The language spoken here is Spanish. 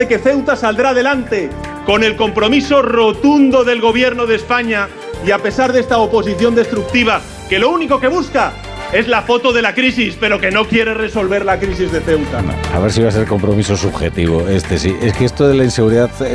de que Ceuta saldrá adelante con el compromiso rotundo del gobierno de España y a pesar de esta oposición destructiva que lo único que busca es la foto de la crisis, pero que no quiere resolver la crisis de Ceuta. A ver si va a ser compromiso subjetivo, sí. Es que esto de la inseguridad